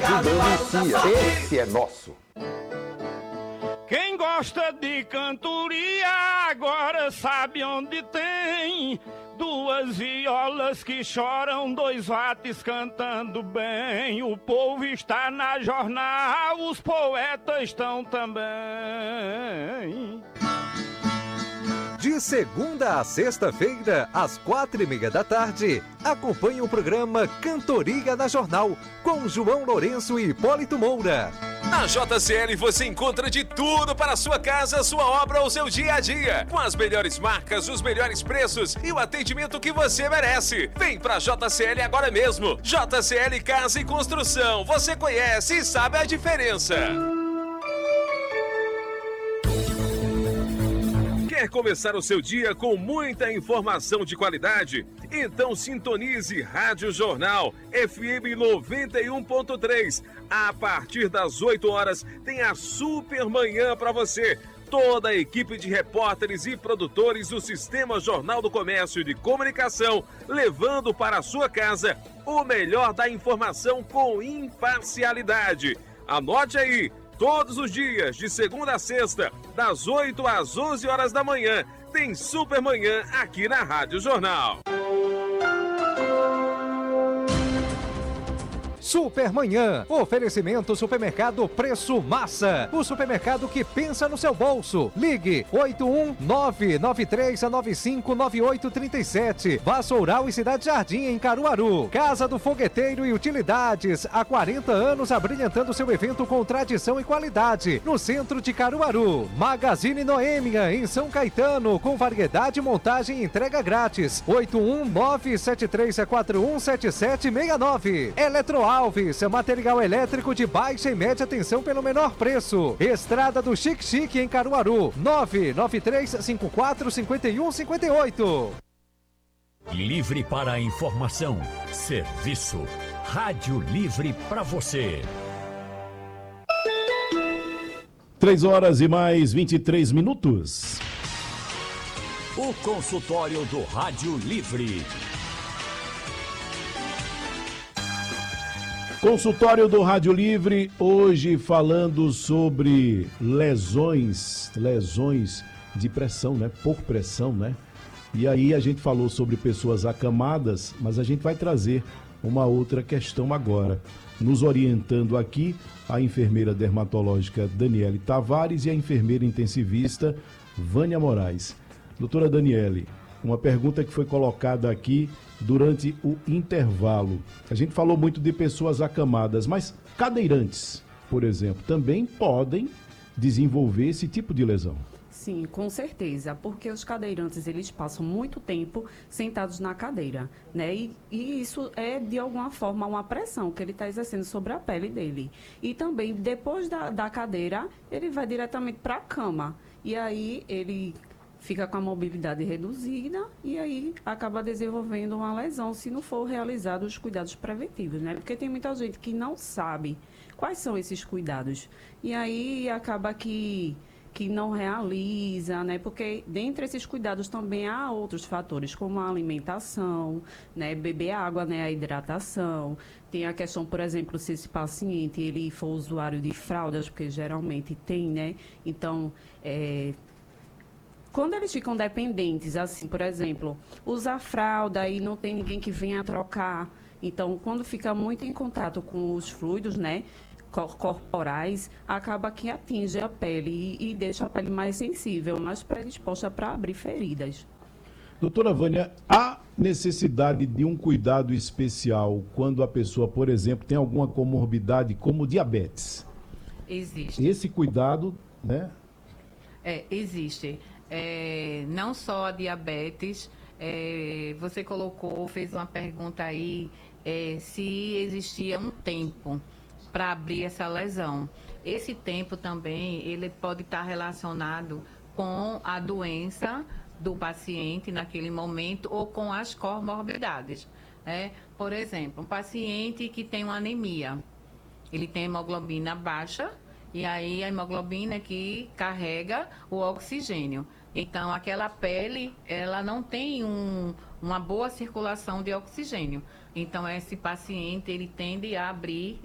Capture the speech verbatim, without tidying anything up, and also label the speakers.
Speaker 1: Denuncia. Esse é nosso.
Speaker 2: Quem gosta de cantoria agora sabe onde tem duas violas que choram, dois vates cantando bem. O povo está na jornal, os poetas estão também.
Speaker 3: De segunda a sexta-feira, às quatro e meia da tarde, acompanhe o programa Cantoria na Jornal, com João Lourenço e Hipólito Moura.
Speaker 4: Na J C L você encontra de tudo para a sua casa, sua obra ou seu dia a dia. Com as melhores marcas, os melhores preços e o atendimento que você merece. Vem pra J C L agora mesmo. J C L Casa e Construção. Você conhece e sabe a diferença. Quer começar o seu dia com muita informação de qualidade? Então sintonize Rádio Jornal F M noventa e um ponto três. A partir das oito horas tem a Super Manhã para você. Toda a equipe de repórteres e produtores do Sistema Jornal do Comércio e de Comunicação, levando para a sua casa o melhor da informação com imparcialidade. Anote aí! Todos os dias, de segunda a sexta, das oito às onze horas da manhã, tem Super Manhã aqui na Rádio Jornal.
Speaker 3: Supermanhã, oferecimento Supermercado Preço Massa, o supermercado que pensa no seu bolso. Ligue oito um nove nove três nove cinco nove oito três sete. Vassoural e Cidade Jardim em Caruaru. Casa do Fogueteiro e Utilidades, há quarenta anos abrilhantando seu evento com tradição e qualidade, no centro de Caruaru. Magazine Noêmia em São Caetano, com variedade, montagem e entrega grátis. oito um nove sete três quatro um sete sete seis nove. Eletroalves, material elétrico de baixa e média tensão pelo menor preço. Estrada do Chique Chique em Caruaru, nove nove três cinco quatro cinco um cinco oito.
Speaker 5: Livre para a informação, serviço, rádio livre para você.
Speaker 6: Três horas e mais vinte e três minutos.
Speaker 5: O consultório do Rádio Livre.
Speaker 6: Consultório do Rádio Livre, hoje falando sobre lesões, lesões de pressão, né? Por pressão, né? E aí a gente falou sobre pessoas acamadas, mas a gente vai trazer uma outra questão agora. Nos orientando aqui, a enfermeira dermatológica Daniele Tavares e a enfermeira intensivista Vânia Moraes. Doutora Daniele, uma pergunta que foi colocada aqui durante o intervalo. A gente falou muito de pessoas acamadas, mas cadeirantes, por exemplo, também podem desenvolver esse tipo de lesão.
Speaker 7: Sim, com certeza, porque os cadeirantes, eles passam muito tempo sentados na cadeira, né? E, e isso é, de alguma forma, uma pressão que ele está exercendo sobre a pele dele. E também, depois da, da cadeira, ele vai diretamente para a cama. E aí, ele fica com a mobilidade reduzida e aí acaba desenvolvendo uma lesão se não for realizados os cuidados preventivos, né? Porque tem muita gente que não sabe quais são esses cuidados. E aí acaba que, que não realiza, né? Porque dentre esses cuidados também há outros fatores, como a alimentação, né? Beber água, né? A hidratação. Tem a questão, por exemplo, se esse paciente ele for usuário de fraldas, porque geralmente tem, né? Então, é... quando eles ficam dependentes, assim, por exemplo, usar fralda e não tem ninguém que venha trocar. Então, quando fica muito em contato com os fluidos, né, corporais, acaba que atinge a pele e, e deixa a pele mais sensível, mais predisposta para abrir feridas.
Speaker 6: Doutora Vânia, há necessidade de um cuidado especial quando a pessoa, por exemplo, tem alguma comorbidade como diabetes?
Speaker 8: Existe.
Speaker 6: Esse cuidado, né?
Speaker 8: É, existe. É, não só a diabetes, é, você colocou, fez uma pergunta aí, é, se existia um tempo para abrir essa lesão. Esse tempo também, ele pode estar relacionado com a doença do paciente naquele momento ou com as comorbidades. Né? Por exemplo, um paciente que tem uma anemia, ele tem hemoglobina baixa, e aí a hemoglobina que carrega o oxigênio. Então, aquela pele, ela não tem um, uma boa circulação de oxigênio. Então, esse paciente, ele tende a abrir